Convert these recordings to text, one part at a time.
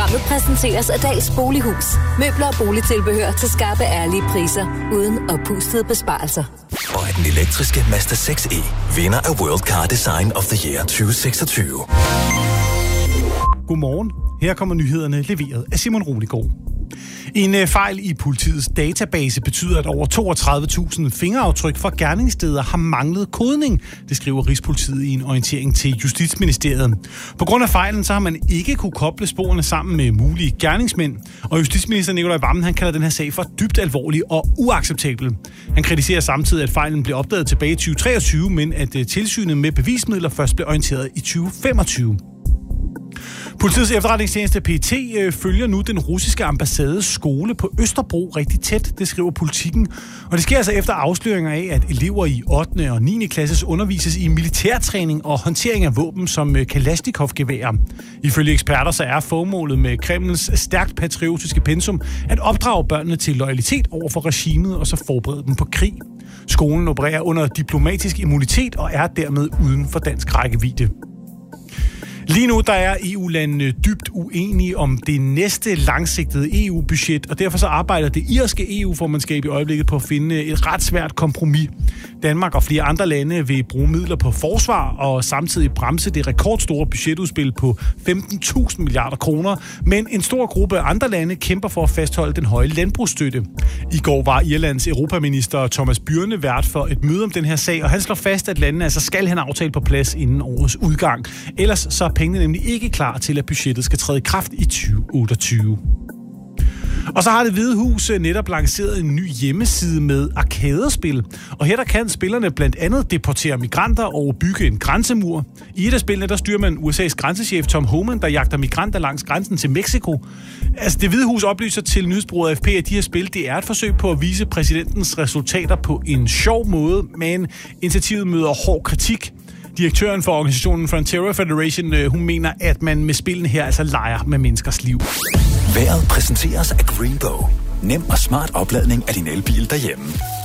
Programmet præsenteres af Dals Bolighus. Møbler og boligtilbehør til skarpe, ærlige priser, uden oppustede besparelser. Og at den elektriske Mazda 6e vinder af World Car Design of the Year 2026. Godmorgen. Her kommer nyhederne leveret af Simon Roligård. En fejl i politiets database betyder, at over 32.000 fingeraftryk fra gerningssteder har manglet kodning. Det skriver Rigspolitiet i en orientering til Justitsministeriet. På grund af fejlen så har man ikke kunne koble sporene sammen med mulige gerningsmænd. Og justitsminister Nicolai Wammen, han kalder den her sag for dybt alvorlig og uacceptabel. Han kritiserer samtidig, at fejlen blev opdaget tilbage i 2023, men at tilsynet med bevismidler først blev orienteret i 2025. Politiets efterretningstjeneste PET følger nu den russiske ambassades skole på Østerbro rigtig tæt, det skriver Politikken. Og det sker altså efter afsløringer af, at elever i 8. og 9. klasses undervises i militærtræning og håndtering af våben som Kalashnikov-geværer. Ifølge eksperter så er formålet med Kremls stærkt patriotiske pensum at opdrage børnene til loyalitet over for regimet og så forberede dem på krig. Skolen opererer under diplomatisk immunitet og er dermed uden for dansk rækkevidde. Lige nu der er EU-landene dybt uenige om det næste langsigtede EU-budget, og derfor så arbejder det irske EU-formandskab i øjeblikket på at finde et ret svært kompromis. Danmark og flere andre lande vil bruge midler på forsvar og samtidig bremse det rekordstore budgetudspil på 15.000 milliarder kroner, men en stor gruppe andre lande kæmper for at fastholde den høje landbrugsstøtte. I går var Irlands europaminister Thomas Byrne vært for et møde om den her sag, og han slår fast, at landene altså skal have en aftale på plads inden årets udgang. Ellers så er pengene nemlig ikke klar til, at budgettet skal træde i kraft i 2028. Og så har Det Hvide Hus netop lanceret en ny hjemmeside med arkadespil. Og her der kan spillerne blandt andet deportere migranter og bygge en grænsemur. I et af spillene der styrer man USA's grænsechef Tom Homan, der jagter migranter langs grænsen til Mexico. Altså Det Hvide Hus oplyser til nyhedsbureauet AFP, at de her spil det er et forsøg på at vise præsidentens resultater på en sjov måde, men initiativet møder hård kritik. Direktøren for organisationen Frontier Federation, hun mener, at man med spillene her altså leger med menneskers liv. Vejret præsenteres af Greenbow. Nem og smart opladning af din elbil derhjemme.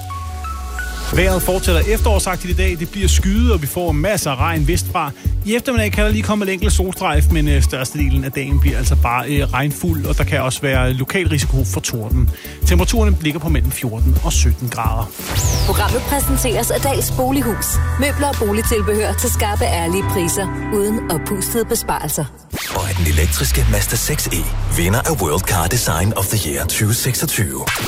Vejret fortsætter efterårsagtigt i dag. Det bliver skyet, og vi får masser af regn vestfra. I eftermiddag kan der lige komme en enkelt solstrejf, men størstedelen af dagen bliver altså bare regnfuld, og der kan også være lokal risiko for torden. Temperaturerne ligger på mellem 14 og 17 grader. Programmet præsenteres af Dals Bolighus. Møbler og boligtilbehør til skarpe, ærlige priser, uden oppustede besparelser. Og at den elektriske Mazda 6e vinder af World Car Design of the Year 2026.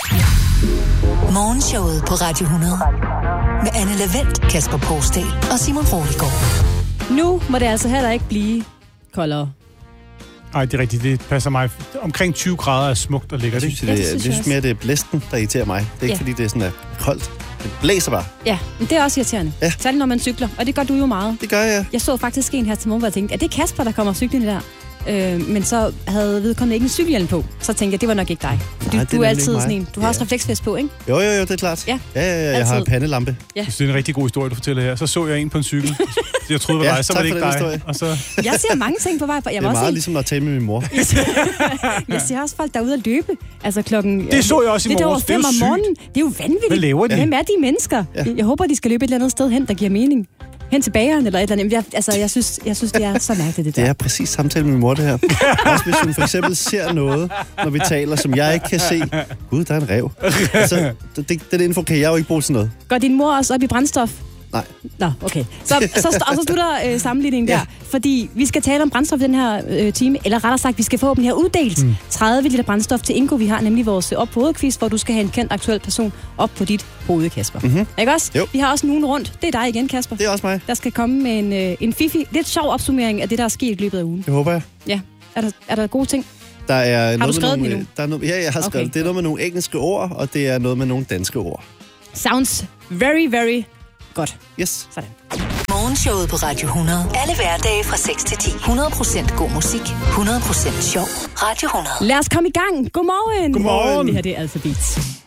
Morgenshowet på Radio 100 med Anne Lavendt, Kasper Poulsdal og Simon Roligård. Nu må det altså heller ikke blive koldere. Nej, det er rigtigt. Det passer mig. Omkring 20 grader er smukt og lækkert. Jeg synes mere, det er blæsten, der irriterer mig. Det er ikke, fordi det er sådan koldt. Det blæser bare. Ja, men det er også irriterende. Ja. Særligt når man cykler, og det gør du jo meget. Det gør jeg. Jeg så faktisk en her til morgen, hvor jeg tænkte, er det Kasper, der kommer cyklende der? Men så havde vedkommende ikke en cykelhjelm på. Så tænkte jeg, det var nok ikke dig. Du er altid sådan en. Du har også refleksvest på, ikke? Jo, det er klart. Ja, jeg har en pandelampe. Ja. Det er en rigtig god historie, du fortæller her. Så jeg en på en cykel. Jeg troede, det var dig, så var det ikke dig. Og så... Jeg ser mange ting på vej. Det er meget ligesom at tale med min mor. Jeg ser også folk, der er ude at løbe. Altså klokken... Det så jeg også i morges. Det er jo 5 om morgenen. Det er jo vanvittigt. Hvad laver de? Hvem er de mennesker? Ja. Jeg håber, de skal løbe et eller andet sted hen, der giver mening. Hen til bageren eller et eller andet. Jeg synes, det er så mærkeligt, det der. Det er præcis samtale med min mor, det her. Også hvis hun for eksempel ser noget, når vi taler, som jeg ikke kan se. Gud, der er en ræv. Altså, den info kan jeg jo ikke bruge til noget. Går din mor også op i brændstof? Nej. Nå, okay. Så slutter sammenligningen der. Fordi vi skal tale om brændstof den her time, eller rettere sagt, vi skal få dem her uddelt. 30 liter brændstof til Ingo. Vi har nemlig vores op på hovedquiz, hvor du skal have en kendt aktuel person op på dit hoved, Kasper. Mm-hmm. Ikke også? Jo. Vi har også nogen rundt. Det er dig igen, Kasper. Det er også mig. Der skal komme med en fifi, lidt sjov opsummering af det, der er sket i løbet af ugen. Det håber jeg. Ja. Er der gode ting? Der er har du skrevet den endnu? Jeg har skrevet. Det er noget med nogle engelske ord, og det er noget med nogle danske ord. Sounds very, very godt. Yes. Sådan. Morgenshowet på Radio 100. Alle hverdage fra 6 til 10. 100% god musik. 100% sjov. Radio 100. Lad os komme i gang. Godmorgen. Godmorgen. Det her det er Alphabet.